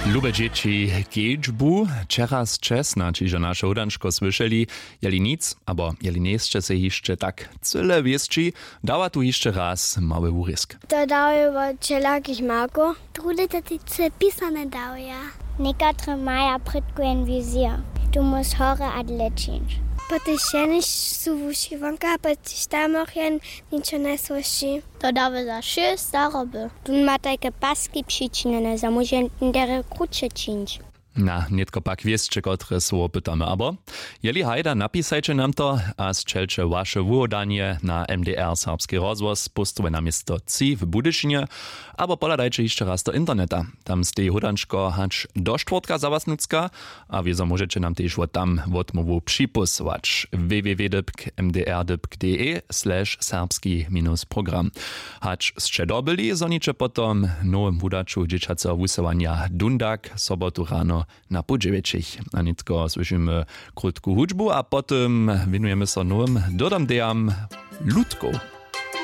Lube dzieci kiečbu, čeraz česna, čiže naše udančko slyšeli, jeli nic, aber jeli nejste se jeszcze tak cyle wiesči, dała tu jeszcze raz mały úrysk. To dały čelakých máko. Trudy to ty pisane dały, ja. Nekatre maja pritkujen vizir. Du musst hore adlečinč. Potyž jeniš sú vúšivanka, potyž tam jen ničo nesluší. To dały za 6 staroby. Du ma takie paski przycinane, za może dere krucze czynć. Na, netko pak wiesče, kotre słowo pytamy, aber jeli hajda napisajcie nam to, a strzelcie wasze włodanie na MDR Serbski rozwoz, postuje na miesto C w Budyšinie, aber poladajcie jeszcze raz do interneta. Tam stej hudančko hacz do czwartka za was nucka, a wieso możecie nam też tam wotmowu przypusować www.mdrdybk.de/serbski-program. Hacz sče dobili, zonicze potom nowym hudaczu dzieciaca wusowania Dundak, sobotu rano na Podževičích. A nitko slyšíme krutku hudžbu a potom venujeme sa novým dodom dejam Ludko.